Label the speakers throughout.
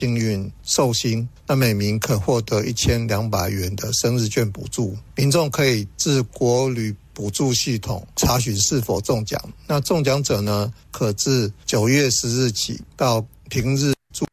Speaker 1: 幸运寿星，那每名可获得1200元的生日券补助。民众可以至国旅补助系统查询是否中奖。那中奖者呢，可自9月10日起到平日住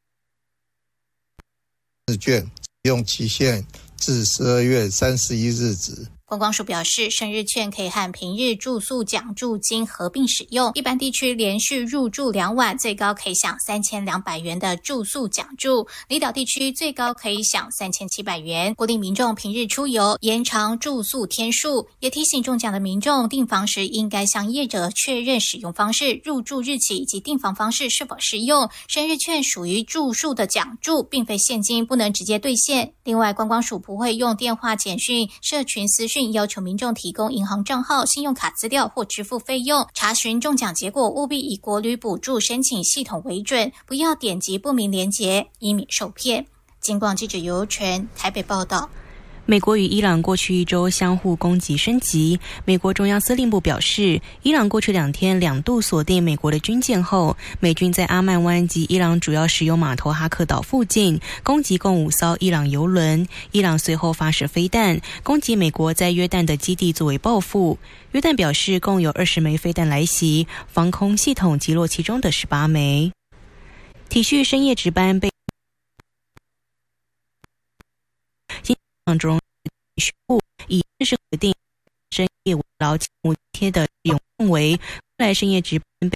Speaker 1: 日券，用期限至12月31日止。
Speaker 2: 观光署表示，生日券可以和平日住宿奖助金合并使用，一般地区连续入住2晚，最高可以享3200元的住宿奖助，离岛地区最高可以享3700元。鼓励民众平日出游，延长住宿天数，也提醒中奖的民众订房时应该向业者确认使用方式、入住日期以及订房方式是否适用。生日券属于住宿的奖助，并非现金，不能直接兑现。另外，观光署不会用电话、简讯、社群私讯要求民众提供银行账号、信用卡资料或支付费用。查询中奖结果务必以国旅补助申请系统为准，不要点击不明连结，以免受骗。警广记者尤全台北报道。
Speaker 3: 美国与伊朗过去1周相互攻击升级。美国中央司令部表示，伊朗过去2天2度锁定美国的军舰后，美军在阿曼湾及伊朗主要石油码头哈克岛附近攻击共5艘伊朗油轮。伊朗随后发射飞弹，攻击美国在约旦的基地作为报复。约旦表示，共有20枚飞弹来袭，防空系统击落其中的18枚。体恤深夜值班被中宣布以正式核定深夜为劳勤补贴的使用范围。未来深夜值班。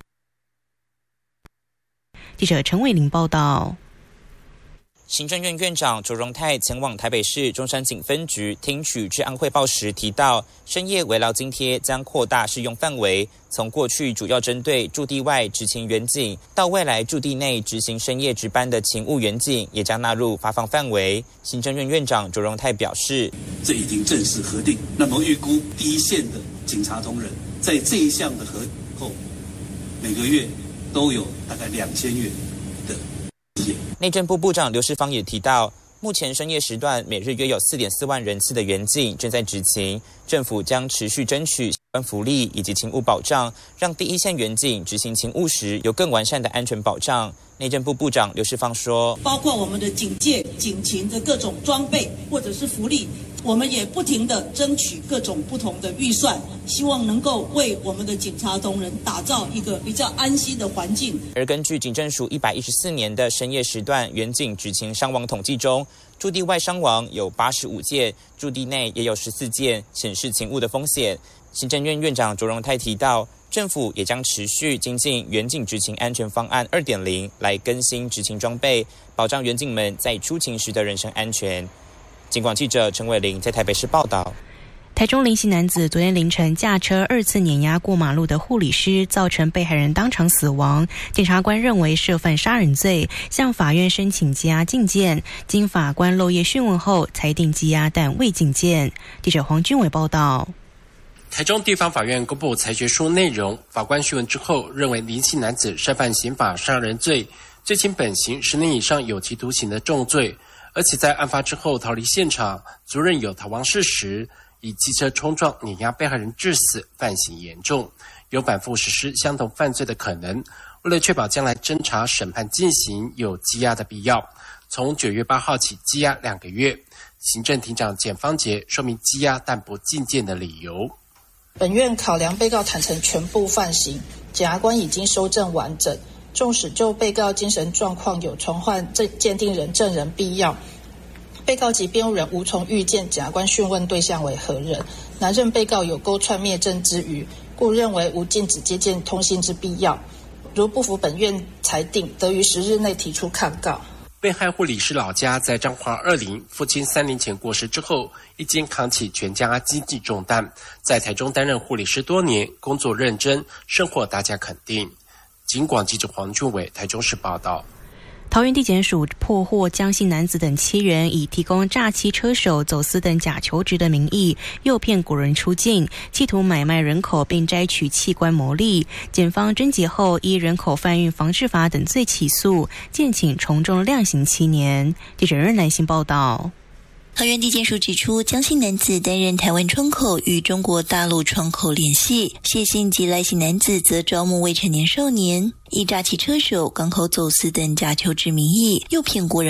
Speaker 3: 记者陈伟玲报道。
Speaker 4: 行政院院长卓荣泰前往台北市中山警分局听取治安汇报时提到，深夜围劳津贴将扩大适用范围，从过去主要针对驻地外执勤员警，到未来驻地内执行深夜值班的勤务员警也将纳入发放范围。行政院院长卓荣泰表示，
Speaker 5: 这已经正式核定，那么预估第一线的警察同仁在这一项的核后，每个月都有大概2000元的
Speaker 4: 内政部部长刘世芳也提到，目前深夜时段每日约有4.4万人次的员警正在执勤，政府将持续争取相关福利以及勤务保障，让第一线员警执行勤务时有更完善的安全保障。内政部部长刘世芳说，
Speaker 6: 包括我们的警戒、警勤的各种装备或者是福利，我们也不停地争取各种不同的预算，希望能够为我们的警察同仁打造一个比较安心的环境。
Speaker 4: 而根据警政署114年的深夜时段员警执勤伤亡统计中，驻地外伤亡有85件，驻地内也有14件，显示勤务的风险。行政院院长卓荣泰提到，政府也将持续精进员警执勤安全方案 2.0 来更新执勤装备，保障员警们在出勤时的人身安全。警广记者陈伟玲在台北市报道。
Speaker 3: 台中林姓男子昨天凌晨驾车2次碾压过马路的护理师，造成被害人当场死亡。检察官认为涉犯杀人罪，向法院申请羁押禁见。经法官漏夜讯问后，裁定羁押但未禁见。记者黄俊伟报道。
Speaker 7: 台中地方法院公布裁决书内容，法官讯问之后认为林姓男子涉犯刑法杀人罪，最轻本刑10年以上有期徒刑的重罪，而且在案发之后逃离现场，足认有逃亡事实，以机车冲撞碾压被害人致死，犯行严重，有反复实施相同犯罪的可能。为了确保将来侦查审判进行，有羁押的必要，从9月8号起羁押2个月。行政庭长简芳杰说明羁押但不禁见的理由。
Speaker 8: 本院考量被告坦承全部犯行，检察官已经收证完整，纵使就被告精神状况有传唤鉴定人证人必要，被告及辩护人无从预见检察官讯问对象为何人，难认被告有勾串灭证之余，故认为无禁止接见通信之必要。如不服本院裁定，得于10日内提出抗告。
Speaker 7: 被害护理师老家在彰化20，父亲3年前过世之后，一肩扛起全家经济重担，在台中担任护理师多年，工作认真，深获大家肯定。警广记者黄俊伟台中市报道。
Speaker 3: 桃园地检署破获江姓男子等7人，以提供诈欺车手、走私等假求职的名义，诱骗国人出境，企图买卖人口并摘取器官牟利。检方侦结后，依人口贩运防治法等罪起诉，建请从重量刑7年。记者任南信报道。
Speaker 9: 桃园地检署指出，江姓男子担任台湾窗口与中国大陆窗口联系，谢姓及赖姓男子则招募未成年少年，以诈欺车手、港口走私等假求职名义，诱骗国人